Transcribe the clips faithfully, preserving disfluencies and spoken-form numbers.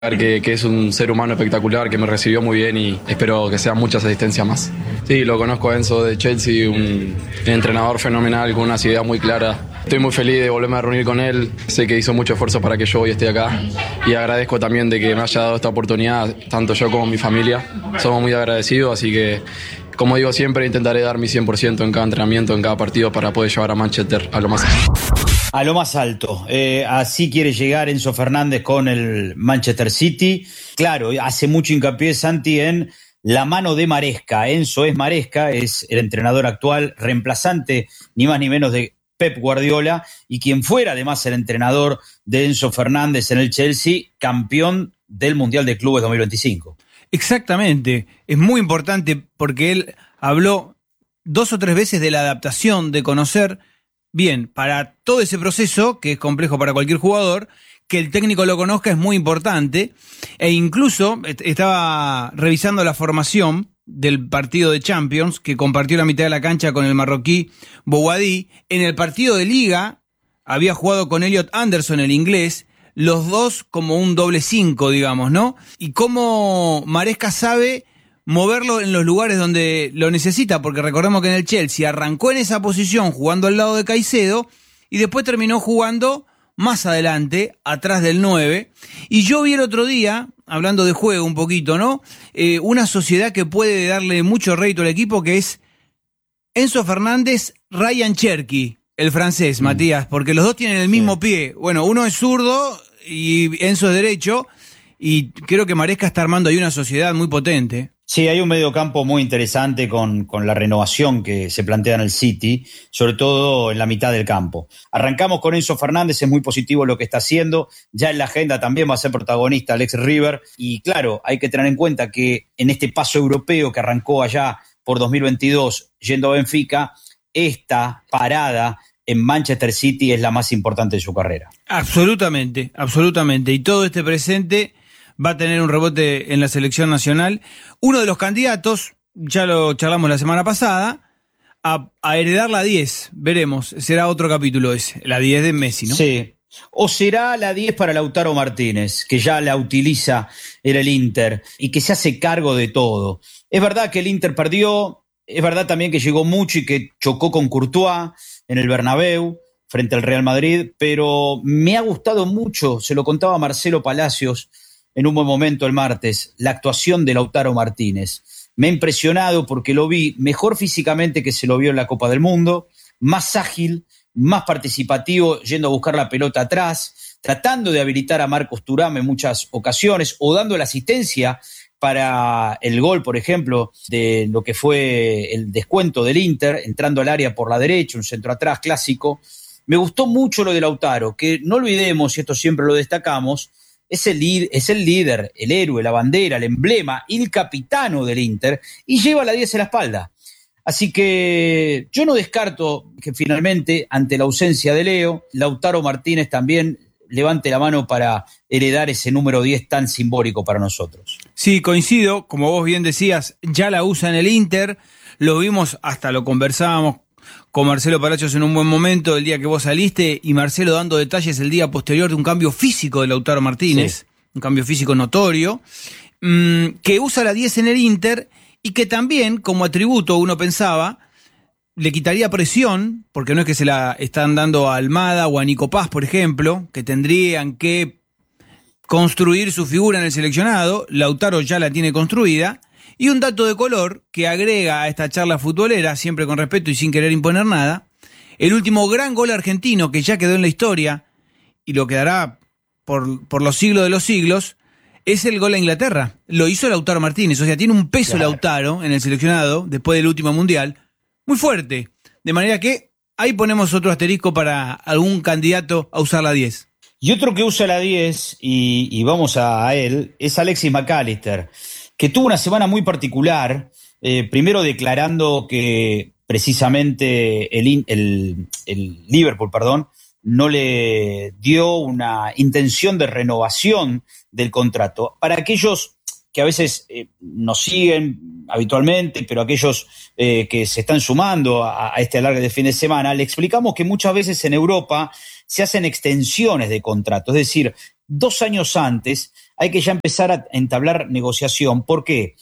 Que, que es un ser humano espectacular, que me recibió muy bien y espero que sean muchas asistencias más. Sí, lo conozco a Enzo de Chelsea, un entrenador fenomenal con unas ideas muy claras. Estoy muy feliz de volverme a reunir con él, sé que hizo mucho esfuerzo para que yo hoy esté acá y agradezco también de que me haya dado esta oportunidad, tanto yo como mi familia. Somos muy agradecidos, así que, como digo siempre, intentaré dar mi cien por ciento en cada entrenamiento, en cada partido para poder llevar a Manchester a lo más alto. A lo más alto. Eh, así quiere llegar Enzo Fernández con el Manchester City. Claro, hace mucho hincapié Santi en la mano de Maresca. Enzo es Maresca, es el entrenador actual, reemplazante ni más ni menos de Pep Guardiola, y quien fuera además el entrenador de Enzo Fernández en el Chelsea, campeón del Mundial de Clubes dos mil veinticinco. Exactamente. Es muy importante porque él habló dos o tres veces de la adaptación, de conocer bien, para todo ese proceso, que es complejo para cualquier jugador, que el técnico lo conozca es muy importante. E incluso estaba revisando la formación del partido de Champions, que compartió la mitad de la cancha con el marroquí Bouhaddi. En el partido de Liga había jugado con Elliot Anderson, el inglés, los dos como un doble cinco, digamos, ¿no? Y cómo Maresca sabe moverlo en los lugares donde lo necesita, porque recordemos que en el Chelsea arrancó en esa posición jugando al lado de Caicedo y después terminó jugando más adelante, atrás del nueve. Y yo vi el otro día, hablando de juego un poquito, ¿no? Eh, una sociedad que puede darle mucho rédito al equipo, que es Enzo Fernández, Ryan Cherki, el francés, mm. Matías, porque los dos tienen el mismo sí. pie. Bueno, uno es zurdo y Enzo es derecho, y creo que Maresca está armando ahí una sociedad muy potente. Sí, hay un mediocampo muy interesante con, con la renovación que se plantea en el City, sobre todo en la mitad del campo. Arrancamos con Enzo Fernández, es muy positivo lo que está haciendo. Ya en la agenda también va a ser protagonista Alex River. Y claro, hay que tener en cuenta que en este paso europeo que arrancó allá por dos mil veintidós, yendo a Benfica, esta parada en Manchester City es la más importante de su carrera. Absolutamente, absolutamente. Y todo este presente va a tener un rebote en la selección nacional. Uno de los candidatos, ya lo charlamos la semana pasada, a, a heredar la diez. Veremos, será otro capítulo ese, la diez de Messi, ¿no? Sí. O será la diez para Lautaro Martínez, que ya la utiliza en el Inter y que se hace cargo de todo. Es verdad que el Inter perdió, es verdad también que llegó mucho y que chocó con Courtois en el Bernabéu frente al Real Madrid, pero me ha gustado mucho, se lo contaba Marcelo Palacios en un buen momento el martes, la actuación de Lautaro Martínez. Me ha impresionado porque lo vi mejor físicamente que se lo vio en la Copa del Mundo, más ágil, más participativo, yendo a buscar la pelota atrás, tratando de habilitar a Marcos Thuram en muchas ocasiones, o dando la asistencia para el gol, por ejemplo, de lo que fue el descuento del Inter, entrando al área por la derecha, un centro atrás clásico. Me gustó mucho lo de Lautaro, que no olvidemos, y esto siempre lo destacamos, Es el, es el líder, el héroe, la bandera, el emblema, el capitano del Inter, y lleva la diez en la espalda. Así que yo no descarto que finalmente, ante la ausencia de Leo, Lautaro Martínez también levante la mano para heredar ese número diez tan simbólico para nosotros. Sí, coincido, como vos bien decías, ya la usa en el Inter, lo vimos, hasta lo conversábamos con Marcelo Palacios en un buen momento el día que vos saliste, y Marcelo dando detalles el día posterior de un cambio físico de Lautaro Martínez, sí. un cambio físico notorio, mmm, que usa la diez en el Inter y que también, como atributo, uno pensaba, le quitaría presión, porque no es que se la están dando a Almada o a Nico Paz, por ejemplo, que tendrían que construir su figura en el seleccionado. Lautaro ya la tiene construida. Y un dato de color que agrega a esta charla futbolera, siempre con respeto y sin querer imponer nada, el último gran gol argentino que ya quedó en la historia, y lo quedará por, por los siglos de los siglos, es el gol a Inglaterra. Lo hizo Lautaro Martínez, o sea, tiene un peso claro. Lautaro en el seleccionado, después del último mundial, muy fuerte. De manera que ahí ponemos otro asterisco para algún candidato a usar la diez. Y otro que usa la diez, y, y vamos a, a él, es Alexis McAllister, que tuvo una semana muy particular, eh, primero declarando que precisamente el, el, el Liverpool, perdón, no le dio una intención de renovación del contrato. Para aquellos que a veces eh, nos siguen habitualmente, pero aquellos eh, que se están sumando a, a este alargue de fin de semana, le explicamos que muchas veces en Europa se hacen extensiones de contrato, es decir, dos años antes hay que ya empezar a entablar negociación. ¿Por qué?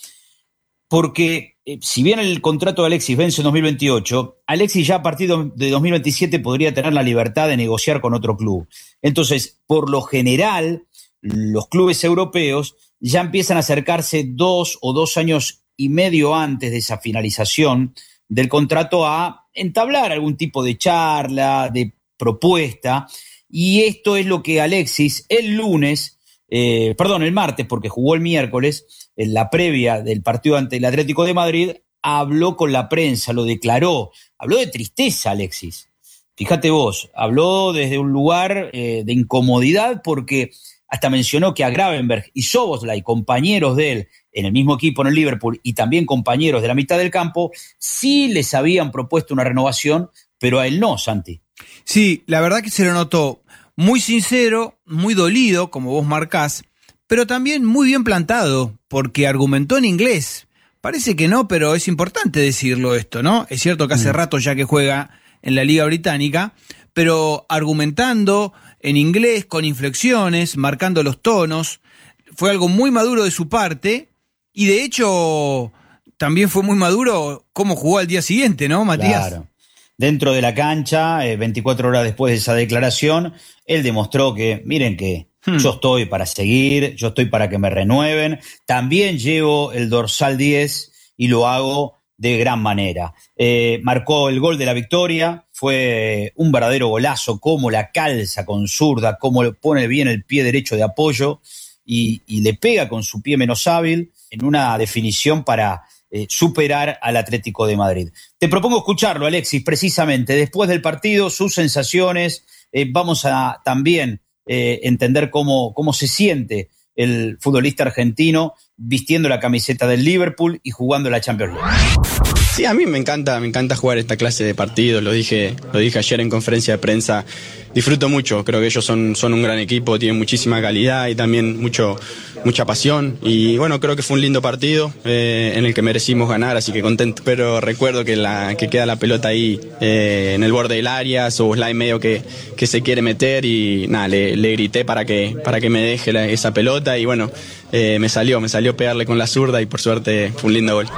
Porque eh, si bien el contrato de Alexis vence en dos mil veintiocho, Alexis ya a partir de dos mil veintisiete podría tener la libertad de negociar con otro club. Entonces, por lo general, los clubes europeos ya empiezan a acercarse dos o dos años y medio antes de esa finalización del contrato a entablar algún tipo de charla, de propuesta, y esto es lo que Alexis el lunes, eh, perdón, el martes, porque jugó el miércoles, en la previa del partido ante el Atlético de Madrid, habló con la prensa, lo declaró, habló de tristeza Alexis. Fíjate vos, habló desde un lugar eh, de incomodidad porque hasta mencionó que a Gravenberch y Szoboszlai, compañeros de él en el mismo equipo en el Liverpool y también compañeros de la mitad del campo, sí les habían propuesto una renovación, pero a él no, Santi. Sí, la verdad que se lo notó muy sincero, muy dolido, como vos marcás, pero también muy bien plantado, porque argumentó en inglés. Parece que no, pero es importante decirlo esto, ¿no? Es cierto que hace mm. rato ya que juega en la Liga Británica, pero argumentando en inglés, con inflexiones, marcando los tonos, fue algo muy maduro de su parte, y de hecho también fue muy maduro cómo jugó al día siguiente, ¿no, Matías? Claro. Dentro de la cancha, eh, veinticuatro horas después de esa declaración, él demostró que, miren que hmm. yo estoy para seguir, yo estoy para que me renueven, también llevo el dorsal diez y lo hago de gran manera. Eh, marcó el gol de la victoria, fue un verdadero golazo, cómo la calza con zurda, cómo le pone bien el pie derecho de apoyo y, y le pega con su pie menos hábil en una definición para eh, superar al Atlético de Madrid. Te propongo escucharlo, Alexis, precisamente después del partido, sus sensaciones. Eh, vamos a también eh, entender cómo, cómo se siente el futbolista argentino vistiendo la camiseta del Liverpool y jugando la Champions League. Sí, a mí me encanta, me encanta jugar esta clase de partidos, lo dije, lo dije ayer en conferencia de prensa, disfruto mucho, creo que ellos son, son un gran equipo, tienen muchísima calidad y también mucho, mucha pasión, y bueno, creo que fue un lindo partido eh, en el que merecimos ganar, así que contento, pero recuerdo que, la, que queda la pelota ahí eh, en el borde del área, Szoboszlai medio que, que se quiere meter y nada, le, le grité para que, para que me deje la, esa pelota y bueno, eh, me salió, me salió pegarle con la zurda y por suerte fue un lindo gol.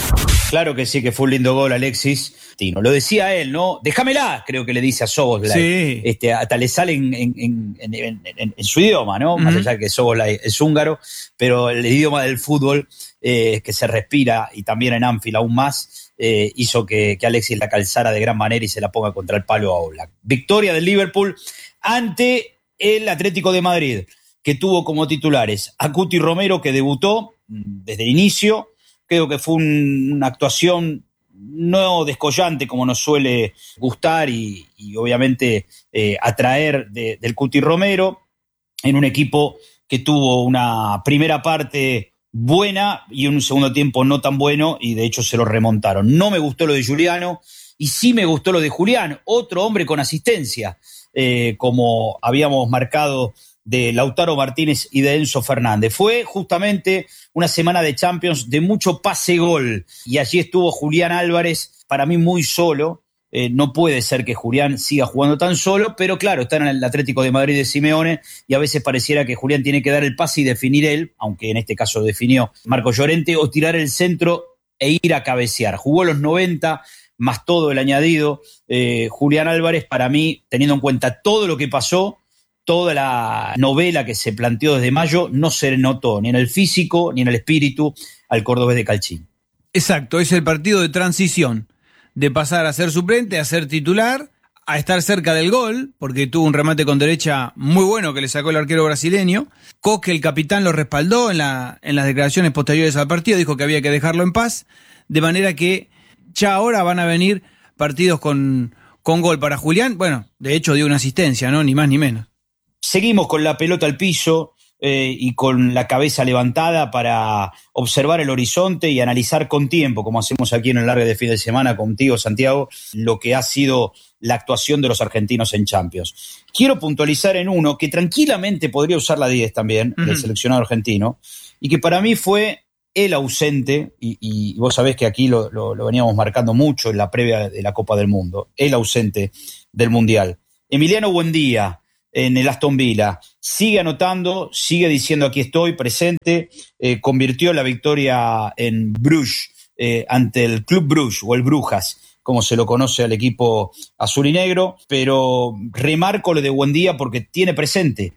Claro que sí, que fue un lindo gol, Alexis. Tino, lo decía él, ¿no? Déjamela, creo que le dice a Szoboszlai. Sí. Este, hasta le sale en, en, en, en, en, en su idioma, ¿no? Uh-huh. Más allá de que Szoboszlai es húngaro, pero el idioma del fútbol eh, que se respira, y también en Anfield aún más, eh, hizo que, que Alexis la calzara de gran manera y se la ponga contra el palo a Oblak. Victoria del Liverpool ante el Atlético de Madrid, que tuvo como titulares a Cuti Romero, que debutó desde el inicio. Creo que fue un, una actuación no descollante como nos suele gustar y, y obviamente eh, atraer de, del Cuti Romero en un equipo que tuvo una primera parte buena y un segundo tiempo no tan bueno y de hecho se lo remontaron. No me gustó lo de Giuliano y sí me gustó lo de Julián, otro hombre con asistencia, eh, como habíamos marcado de Lautaro Martínez y de Enzo Fernández. Fue justamente una semana de Champions de mucho pase-gol y allí estuvo Julián Álvarez, para mí muy solo. Eh, no puede ser que Julián siga jugando tan solo, pero claro, está en el Atlético de Madrid de Simeone y a veces pareciera que Julián tiene que dar el pase y definir él, aunque en este caso definió Marco Llorente, o tirar el centro e ir a cabecear. Jugó los noventa más todo el añadido. Eh, Julián Álvarez, para mí, teniendo en cuenta todo lo que pasó, toda la novela que se planteó desde mayo, no se notó ni en el físico ni en el espíritu al cordobés de Calchín. Exacto, es el partido de transición, de pasar a ser suplente, a ser titular, a estar cerca del gol, porque tuvo un remate con derecha muy bueno que le sacó el arquero brasileño. Coque, el capitán, lo respaldó en, la, en las declaraciones posteriores al partido, dijo que había que dejarlo en paz, de manera que ya ahora van a venir partidos con, con gol para Julián. Bueno, de hecho dio una asistencia, ¿no? Ni más ni menos. Seguimos con la pelota al piso eh, y con la cabeza levantada para observar el horizonte y analizar con tiempo, como hacemos aquí en el largo de fin de semana contigo, Santiago, lo que ha sido la actuación de los argentinos en Champions. Quiero puntualizar en uno que tranquilamente podría usar la diez también, uh-huh. del seleccionado argentino, y que para mí fue el ausente, y, y vos sabés que aquí lo, lo, lo veníamos marcando mucho en la previa de la Copa del Mundo, el ausente del Mundial. Emiliano Buendía, en el Aston Villa. Sigue anotando, sigue diciendo aquí estoy, presente. Eh, convirtió la victoria en Bruges, eh, ante el Club Bruges o el Brujas, como se lo conoce al equipo azul y negro, pero remarco lo de Buendía porque tiene presente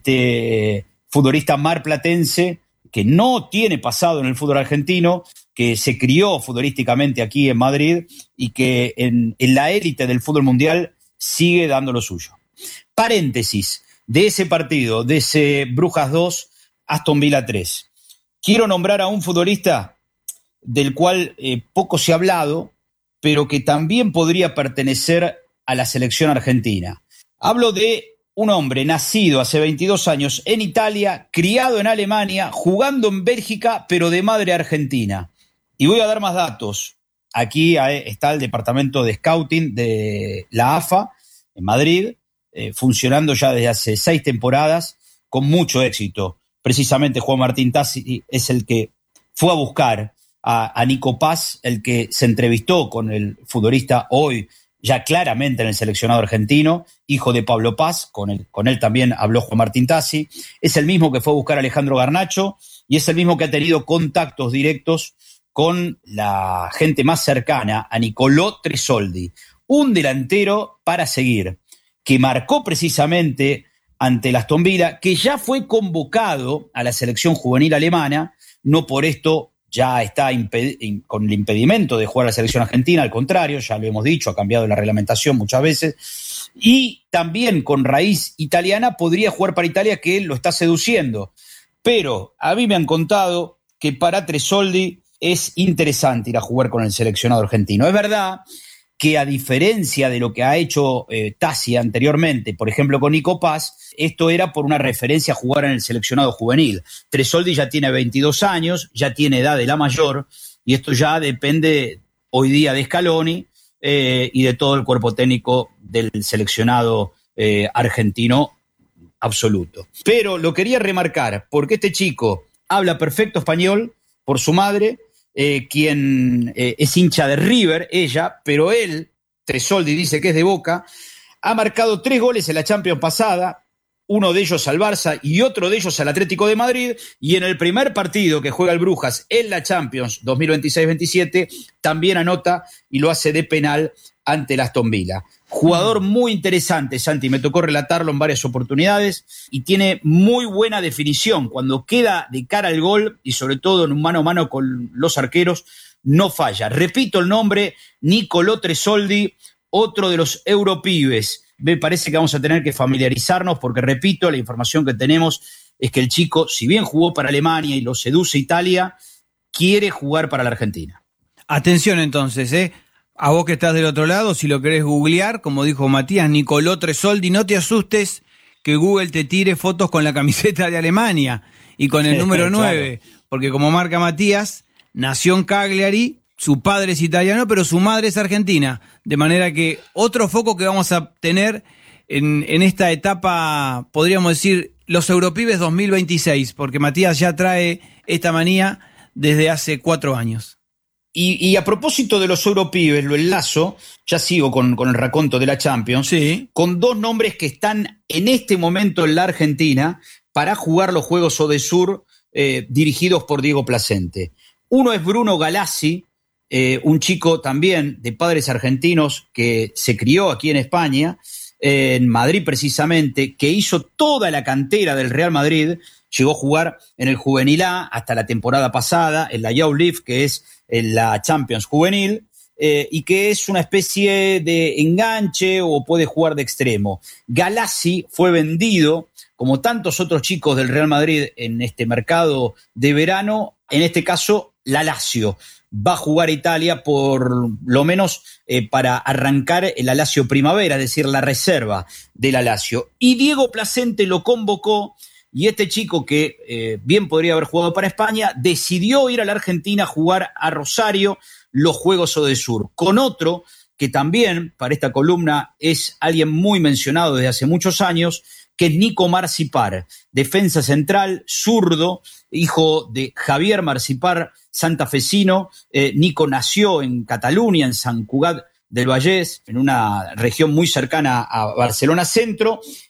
este futbolista marplatense que no tiene pasado en el fútbol argentino, que se crió futbolísticamente aquí en Madrid y que en, en la élite del fútbol mundial sigue dando lo suyo. Paréntesis de ese partido, de ese Brujas dos, Aston Villa tres. Quiero nombrar a un futbolista del cual eh, poco se ha hablado, pero que también podría pertenecer a la selección argentina. Hablo de un hombre nacido hace veintidós años en Italia, criado en Alemania, jugando en Bélgica, pero de madre argentina. Y voy a dar más datos. Aquí está el departamento de scouting de la A F A en Madrid, eh, funcionando ya desde hace seis temporadas, con mucho éxito. Precisamente Juan Martín Tassi es el que fue a buscar a, a Nico Paz, el que se entrevistó con el futbolista hoy ya claramente en el seleccionado argentino, hijo de Pablo Paz, con él, con él también habló Juan Martín Tassi. Es el mismo que fue a buscar a Alejandro Garnacho y es el mismo que ha tenido contactos directos con la gente más cercana a Nicolò Tresoldi, un delantero para seguir, que marcó precisamente ante el Aston Villa, que ya fue convocado a la selección juvenil alemana, no por esto ya está imped- con el impedimento de jugar a la selección argentina, al contrario, ya lo hemos dicho, ha cambiado la reglamentación muchas veces, y también con raíz italiana podría jugar para Italia, que él lo está seduciendo. Pero a mí me han contado que para Tresoldi es interesante ir a jugar con el seleccionado argentino. Es verdad que a diferencia de lo que ha hecho eh, Tassi anteriormente, por ejemplo con Nico Paz, esto era por una referencia a jugar en el seleccionado juvenil. Tresoldi ya tiene veintidós años, ya tiene edad de la mayor, y esto ya depende hoy día de Scaloni eh, y de todo el cuerpo técnico del seleccionado eh, argentino absoluto. Pero lo quería remarcar porque este chico habla perfecto español por su madre, Eh, quien eh, es hincha de River, ella, pero él, Tresoldi, dice que es de Boca, ha marcado tres goles en la Champions pasada, uno de ellos al Barça y otro de ellos al Atlético de Madrid, y en el primer partido que juega el Brujas en la Champions dos mil veintiséis veintisiete también anota y lo hace de penal ante el Aston Villa. Jugador muy interesante, Santi, me tocó relatarlo en varias oportunidades y tiene muy buena definición. Cuando queda de cara al gol y sobre todo en un mano a mano con los arqueros, no falla. Repito el nombre, Nicolò Tresoldi, otro de los europibes. Me parece que vamos a tener que familiarizarnos porque, repito, la información que tenemos es que el chico, si bien jugó para Alemania y lo seduce Italia, quiere jugar para la Argentina. Atención entonces, ¿eh? A vos que estás del otro lado, si lo querés googlear, como dijo Matías, Nicolò Tresoldi, no te asustes que Google te tire fotos con la camiseta de Alemania y con el número nueve, claro. Porque como marca Matías, nació en Cagliari, su padre es italiano, pero su madre es argentina, de manera que otro foco que vamos a tener en, en esta etapa, podríamos decir, los Europibes dos mil veintiséis, porque Matías ya trae esta manía desde hace cuatro años. Y, y a propósito de los Europibes, lo enlazo, ya sigo con, con el raconto de la Champions, sí, con dos nombres que están en este momento en la Argentina para jugar los Juegos Odesur eh, dirigidos por Diego Placente. Uno es Bruno Galassi, eh, un chico también de padres argentinos que se crió aquí en España, eh, en Madrid precisamente, que hizo toda la cantera del Real Madrid, llegó a jugar en el Juvenil A hasta la temporada pasada, en la Youth League, que es en la Champions juvenil, eh, y que es una especie de enganche o puede jugar de extremo. Galassi fue vendido, como tantos otros chicos del Real Madrid en este mercado de verano, en este caso la Lazio. Va a jugar Italia por lo menos eh, para arrancar el Lazio Primavera, es decir, la reserva de la Lazio. Y Diego Placente lo convocó. Y este chico que eh, bien podría haber jugado para España, decidió ir a la Argentina a jugar a Rosario los Juegos Odesur, con otro que también para esta columna es alguien muy mencionado desde hace muchos años, que es Nico Marcipar, defensa central, zurdo, hijo de Javier Marcipar, santafesino. Eh, Nico nació en Cataluña, en Sant Cugat del Vallès, en una región muy cercana a Barcelona Centro,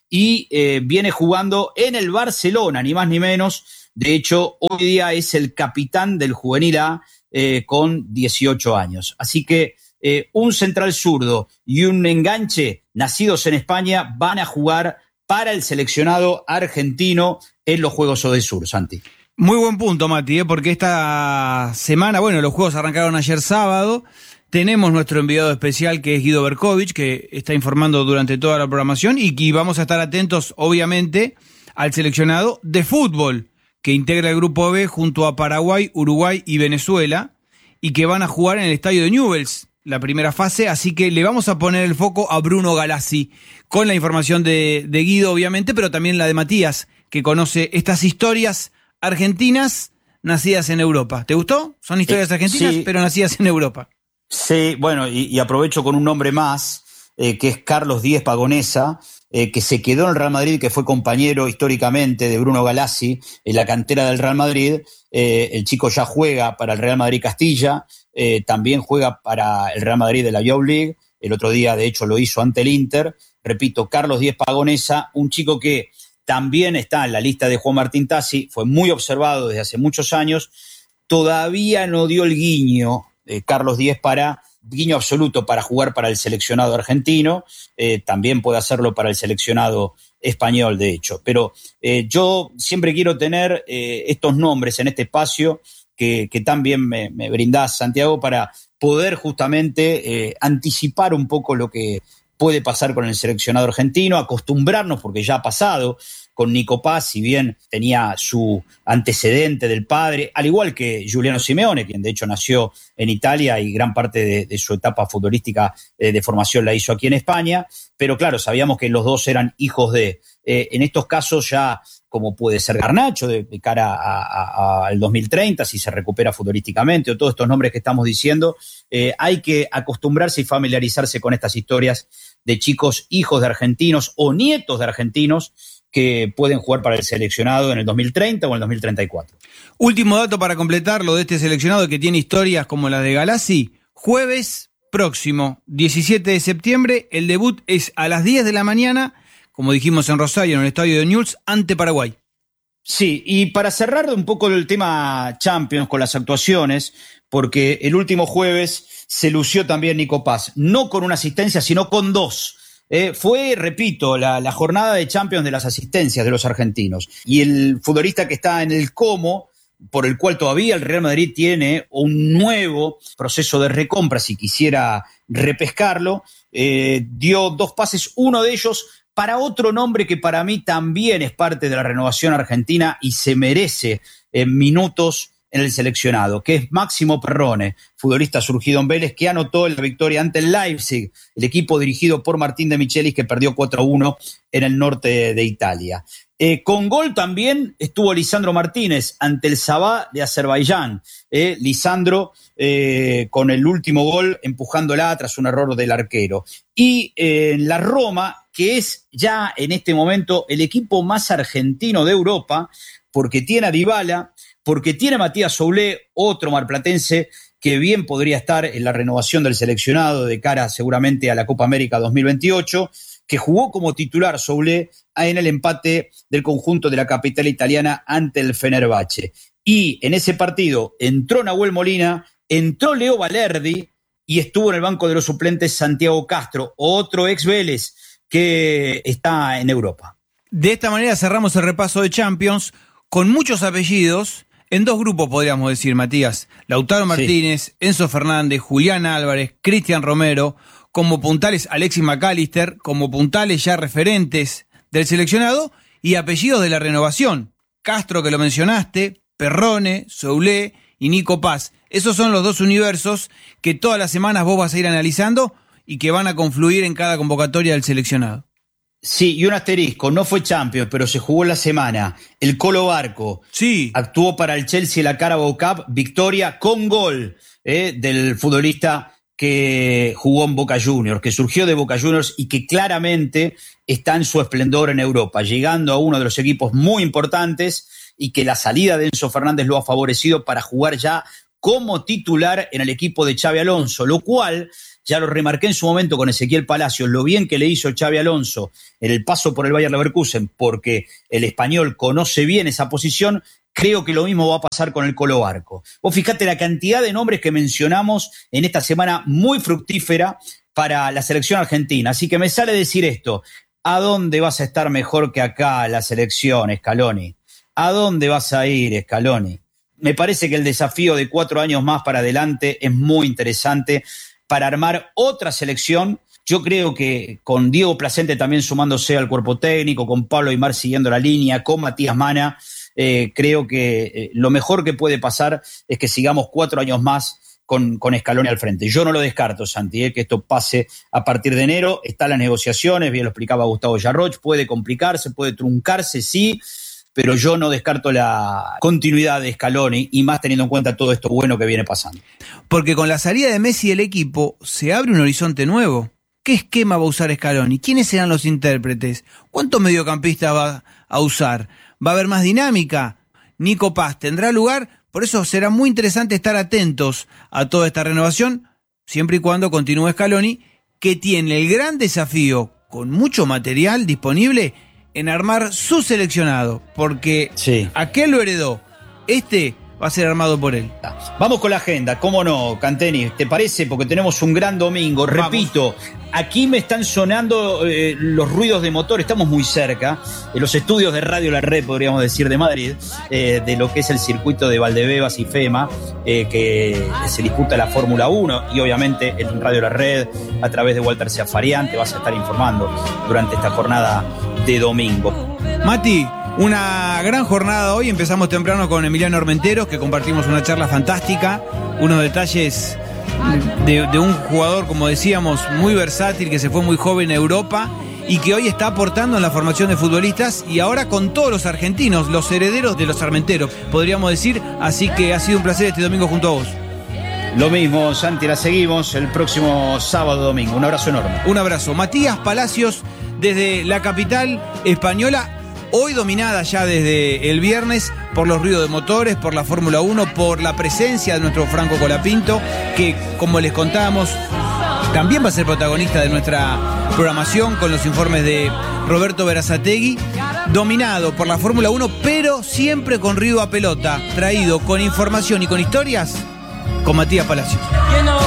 y eh, viene jugando en el Barcelona, ni más ni menos. De hecho, hoy día es el capitán del Juvenil A eh, con dieciocho años. Así que eh, un central zurdo y un enganche nacidos en España van a jugar para el seleccionado argentino en los Juegos Odesur, Santi. Muy buen punto, Mati, ¿eh? Porque esta semana, bueno, los Juegos arrancaron ayer sábado. Tenemos nuestro enviado especial que es Guido Berkovich, que está informando durante toda la programación y que vamos a estar atentos, obviamente, al seleccionado de fútbol que integra el Grupo B junto a Paraguay, Uruguay y Venezuela y que van a jugar en el estadio de Newell's, la primera fase, así que le vamos a poner el foco a Bruno Galassi con la información de, de Guido, obviamente, pero también la de Matías, que conoce estas historias argentinas nacidas en Europa. ¿Te gustó? Son historias argentinas, sí, pero nacidas en Europa. Sí, bueno, y, y aprovecho con un nombre más, eh, que es Carlos Díez Pagonesa, eh, que se quedó en el Real Madrid, que fue compañero históricamente de Bruno Galassi en la cantera del Real Madrid. Eh, el chico ya juega para el Real Madrid Castilla, eh, también juega para el Real Madrid de la Youth League. El otro día, de hecho, lo hizo ante el Inter. Repito, Carlos Díez Pagonesa, un chico que también está en la lista de Juan Martín Tassi, fue muy observado desde hace muchos años, todavía no dio el guiño, eh, Carlos Díez, para, guiño absoluto para jugar para el seleccionado argentino, eh, también puede hacerlo para el seleccionado español, de hecho. Pero eh, yo siempre quiero tener eh, estos nombres en este espacio que, que también me, me brindás, Santiago, para poder justamente eh, anticipar un poco lo que puede pasar con el seleccionado argentino, acostumbrarnos, porque ya ha pasado con Nico Paz, si bien tenía su antecedente del padre, al igual que Giuliano Simeone, quien de hecho nació en Italia y gran parte de, de su etapa futbolística eh, de formación la hizo aquí en España, pero claro, sabíamos que los dos eran hijos de, eh, en estos casos ya, como puede ser Garnacho, de, de cara a, a, a, al dos mil treinta, si se recupera futbolísticamente, o todos estos nombres que estamos diciendo, eh, hay que acostumbrarse y familiarizarse con estas historias de chicos hijos de argentinos o nietos de argentinos que pueden jugar para el seleccionado en el dos mil treinta o en el dos mil treinta y cuatro. Último dato para completar lo de este seleccionado que tiene historias como la de Galassi. Jueves próximo, diecisiete de septiembre, el debut es a las diez de la mañana, como dijimos en Rosario, en el estadio de Newell's, ante Paraguay. Sí, y para cerrar un poco el tema Champions con las actuaciones, porque el último jueves se lució también Nico Paz, no con una asistencia, sino con dos. Eh, fue, repito, la, la jornada de Champions de las asistencias de los argentinos. Y el futbolista que está en el Como, por el cual todavía el Real Madrid tiene un nuevo proceso de recompra, si quisiera repescarlo, eh, dio dos pases, uno de ellos para otro nombre que para mí también es parte de la renovación argentina y se merece eh, minutos en el seleccionado, que es Máximo Perrone, futbolista surgido en Vélez, que anotó la victoria ante el Leipzig, el equipo dirigido por Martín de Michelis, que perdió cuatro a uno en el norte de Italia. Eh, con gol también estuvo Lisandro Martínez ante el Sabah de Azerbaiyán. Eh, Lisandro eh, con el último gol empujándola tras un error del arquero. Y eh, la Roma, que es ya en este momento el equipo más argentino de Europa, porque tiene a Dybala, porque tiene a Matías Soulé, otro marplatense que bien podría estar en la renovación del seleccionado de cara seguramente a la Copa América dos mil veintiocho, que jugó como titular Soulé en el empate del conjunto de la capital italiana ante el Fenerbahce. Y en ese partido entró Nahuel Molina, entró Leo Valerdi y estuvo en el banco de los suplentes Santiago Castro, otro ex Vélez que está en Europa. De esta manera cerramos el repaso de Champions con muchos apellidos. En dos grupos podríamos decir, Matías. Lautaro Martínez, sí. Enzo Fernández, Julián Álvarez, Cristian Romero, como puntales Alexis McAllister, como puntales ya referentes del seleccionado y apellidos de la renovación. Castro, que lo mencionaste, Perrone, Soulé y Nico Paz. Esos son los dos universos que todas las semanas vos vas a ir analizando y que van a confluir en cada convocatoria del seleccionado. Sí, y un asterisco, no fue Champions, pero se jugó la semana. El Colo Barco sí. actuó para el Chelsea la Carabao Cup, victoria con gol eh, del futbolista que jugó en Boca Juniors, que surgió de Boca Juniors y que claramente está en su esplendor en Europa, llegando a uno de los equipos muy importantes y que la salida de Enzo Fernández lo ha favorecido para jugar ya como titular en el equipo de Xabi Alonso, lo cual ya lo remarqué en su momento con Ezequiel Palacios, lo bien que le hizo Xabi Alonso en el paso por el Bayer Leverkusen, porque el español conoce bien esa posición. Creo que lo mismo va a pasar con el Colo Barco. Vos fijate la cantidad de nombres que mencionamos en esta semana muy fructífera para la selección argentina. Así que me sale decir esto: ¿a dónde vas a estar mejor que acá la selección, Scaloni? ¿A dónde vas a ir, Scaloni? Me parece que el desafío de cuatro años más para adelante es muy interesante para armar otra selección. Yo creo que con Diego Placente también sumándose al cuerpo técnico, con Pablo Aimar siguiendo la línea, con Matías Mana, eh, creo que eh, lo mejor que puede pasar es que sigamos cuatro años más con, con Scaloni al frente. Yo no lo descarto, Santi, eh, que esto pase a partir de enero. Están las negociaciones, bien lo explicaba Gustavo Yarroch, puede complicarse, puede truncarse, sí, pero yo no descarto la continuidad de Scaloni, y más teniendo en cuenta todo esto bueno que viene pasando. Porque con la salida de Messi del equipo se abre un horizonte nuevo. ¿Qué esquema va a usar Scaloni? ¿Quiénes serán los intérpretes? ¿Cuántos mediocampistas va a usar? ¿Va a haber más dinámica? ¿Nico Paz tendrá lugar? Por eso será muy interesante estar atentos a toda esta renovación, siempre y cuando continúe Scaloni, que tiene el gran desafío, con mucho material disponible, en armar su seleccionado, porque sí. aquel lo heredó, este va a ser armado por él. Vamos con la agenda, ¿cómo no, Canteni? ¿Te parece? Porque tenemos un gran domingo. Vamos. Repito, aquí me están sonando eh, los ruidos de motor, estamos muy cerca, en los estudios de Radio La Red, podríamos decir, de Madrid, eh, de lo que es el circuito de Valdebebas y FEMA, eh, que se disputa la Fórmula uno, y obviamente en Radio La Red, a través de Walter Seafarian, te vas a estar informando durante esta jornada de domingo. Mati, una gran jornada hoy. Empezamos temprano con Emiliano Armenteros, que compartimos una charla fantástica, unos detalles de, de un jugador, como decíamos, muy versátil, que se fue muy joven a Europa y que hoy está aportando en la formación de futbolistas, y ahora con todos los argentinos, los herederos de los Armenteros, podríamos decir. Así que ha sido un placer este domingo junto a vos. Lo mismo, Santi, la seguimos el próximo sábado domingo. Un abrazo enorme. Un abrazo. Matías Palacios, desde la capital española, hoy dominada ya desde el viernes por los ruidos de motores, por la Fórmula uno, por la presencia de nuestro Franco Colapinto, que, como les contábamos, también va a ser protagonista de nuestra programación con los informes de Roberto Berazategui, dominado por la Fórmula uno, pero siempre con ruido a pelota, traído con información y con historias, con Matías Palacios.